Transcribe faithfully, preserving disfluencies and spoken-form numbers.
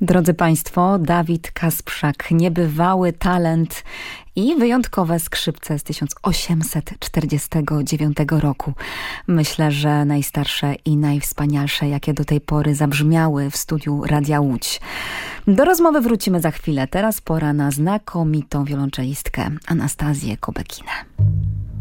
Drodzy Państwo, Dawid Kasprzak, niebywały talent i wyjątkowe skrzypce z tysiąc osiemset czterdziestego dziewiątego roku. Myślę, że najstarsze i najwspanialsze, jakie do tej pory zabrzmiały w studiu Radia Łódź. Do rozmowy wrócimy za chwilę. Teraz pora na znakomitą wiolonczelistkę Anastazję Kobekinę.